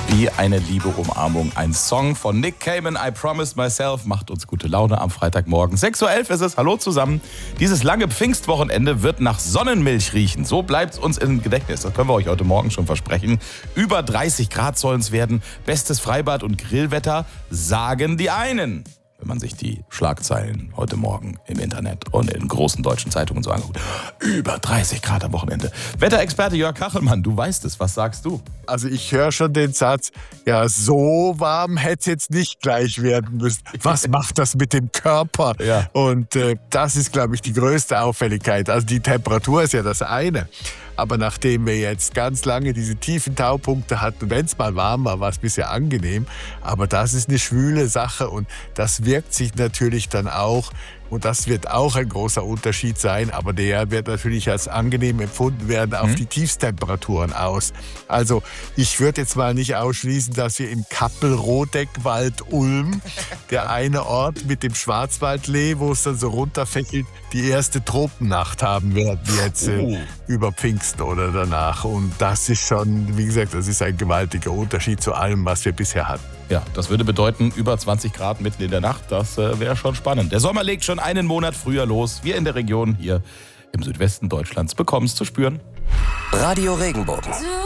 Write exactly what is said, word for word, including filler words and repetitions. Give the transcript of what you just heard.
Wie eine liebe Umarmung. Ein Song von Nick Cayman, I Promised Myself, macht uns gute Laune am Freitagmorgen. sechs Uhr elf ist es. Hallo zusammen. Dieses lange Pfingstwochenende wird nach Sonnenmilch riechen. So bleibt es uns im Gedächtnis. Das können wir euch heute Morgen schon versprechen. Über dreißig Grad sollen es werden. Bestes Freibad und Grillwetter, sagen die einen. Wenn man sich die Schlagzeilen heute Morgen im Internet und in großen deutschen Zeitungen so anguckt. Über dreißig Grad am Wochenende. Wetterexperte Jörg Kachelmann, du weißt es. Was sagst du? Also ich höre schon den Satz, ja, so warm hätte es jetzt nicht gleich werden müssen. Was macht das mit dem Körper? Ja. Und äh, das ist, glaube ich, die größte Auffälligkeit. Also die Temperatur ist ja das eine. Aber nachdem wir jetzt ganz lange diese tiefen Taupunkte hatten, wenn es mal warm war, war es bisher angenehm. Aber das ist eine schwüle Sache und das wirkt sich natürlich dann auch, und das wird auch ein großer Unterschied sein, aber der wird natürlich als angenehm empfunden werden auf mhm. die Tiefstemperaturen aus. Also ich würde jetzt mal nicht ausschließen, dass wir im Kappel-Rodeck-Wald-Ulm, der eine Ort mit dem Schwarzwaldlee, wo es dann so runterfächelt, die erste Tropennacht haben werden, jetzt äh, oh. über Pfingsten oder danach. Und das ist schon, wie gesagt, das ist ein gewaltiger Unterschied zu allem, was wir bisher hatten. Ja, das würde bedeuten, über zwanzig Grad mitten in der Nacht, das äh, wäre schon spannend. Der Sommer legt schon einen Monat früher los. Wir in der Region hier im Südwesten Deutschlands bekommen es zu spüren. Radio Regenbogen.